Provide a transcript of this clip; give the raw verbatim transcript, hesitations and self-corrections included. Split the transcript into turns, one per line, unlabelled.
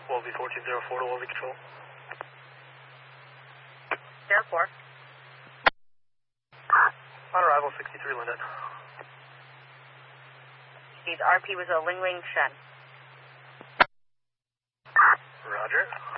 Wolvie fourteen zero four to Wolvie Control.
zero four.
On arrival, sixty-three Linden.
Steve, R P was a Ling Ling Shen.
Roger.